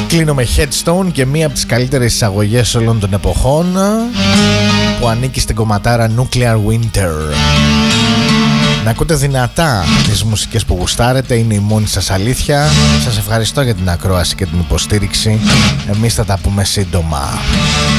Κλείνω με Headstone και μία από τις καλύτερες εισαγωγές όλων των εποχών, που ανήκει στην κομματάρα Nuclear Winter. Να ακούτε δυνατά τις μουσικές που γουστάρετε, είναι η μόνη σας αλήθεια. Σας ευχαριστώ για την ακρόαση και την υποστήριξη. Εμείς θα τα πούμε σύντομα.